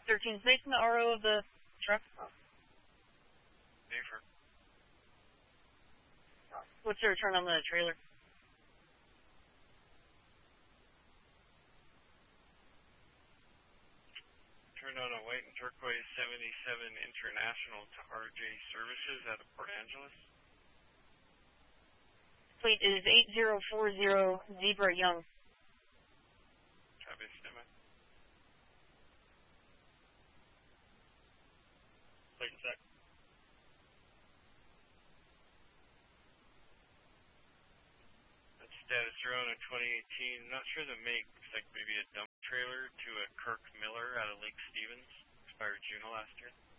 13 space in the RO of the truck. Safer. What's the return on the trailer? Turned on a white and turquoise 77 International to RJ Services out of Port Angeles. Fleet is 8040 Zebra Young. Travis Stemma. Fleet and sec. That's status Rona 2018. Not sure the make. Looks like maybe a dump trailer to a Kirk Miller out of Lake Stevens. Expired June of last year.